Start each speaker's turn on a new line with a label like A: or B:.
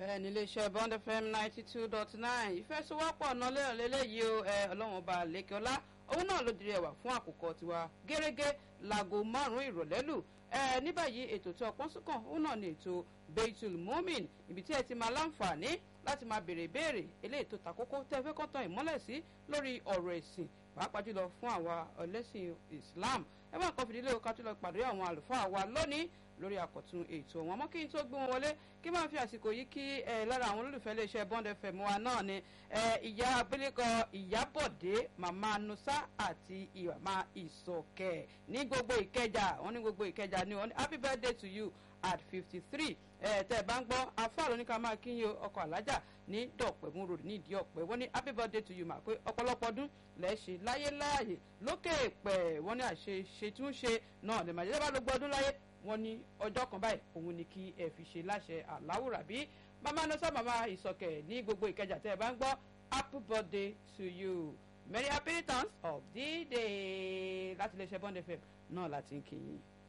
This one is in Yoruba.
A: bẹ́ẹ̀ ni iléeṣẹ́ Bond FM 92.9 ìfẹsowọ́pọ̀ ọ̀nà lélẹ́yìí o ọlọ́run ọba lẹ́kẹ́ọ́lá òun náà ló dirí ẹwà fún àkókò tiwa gẹ́gẹ́ láago 5 ìrọ̀lẹ́ lù ní báyìí ètò tí ọpọ́n sùkàn òun náà ni ètò Beitul Mumin ibi tí ẹ ti máa láǹfààní láti máa béèrè ìbéèrè eléyìí tó takókó tẹ́ fẹ́ kọ́ tán ìmọ́lẹ̀ sí lórí ọ̀rọ̀ ẹ̀sìn pàápàá jùlọ fún àwa ẹlẹ́sìn Islam ẹ máa kọ́ fìdílé ká tó lọ pàdé àwọn àlùfáà wa lónìí lórí àkọ̀tun ètò wọn mọ́ kí n tó gbé wọn wọlé kí máa fi àsìkò yìí kí lára àwọn olólùfẹ́ iléeṣẹ́ Bond FM wa náà ni ìyá abilékọ Ìyábọ̀dé màmá Nusa àti màmá Ìsọ̀kẹ̀ ní gbogbo Ìkẹjà wọn ní gbogbo Ìkẹjà ní wọn ní happy birthday to you at 53 tẹ́ ẹ bá ń gbọ́ afáà lóní ká máa kíyìn ọkọ̀ alájà ní dọ̀pẹ̀mú road ní ìdí ọ̀pẹ wọ́n ní happy birthday to you mà pé ọ̀pọ̀lọpọ̀ ọdún lẹ́ẹ̀ṣẹ̀ láyé láàyè lókè pẹ̀ wọ́n ní àṣetúnṣe náà lè máa jẹ́ bá ló gbọ́ ọdún láyé wọ́n ní ọjọ́ kan báyìí òun ni kí ẹ fi ṣe láṣẹ àláwùrà bí mama Nusa mama Ìsọ̀kẹ̀ ní gbogbo Ìkẹjà tẹ́ ẹ bá ń gbọ́ happy birthday to you many happy returns of the day láti iléeṣẹ́ Bond FM náà láti ń kí yín.